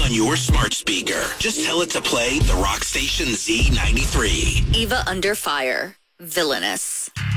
on your smart speaker. Just tell it to play the rock station Z93. Eva Under Fire. Villainous.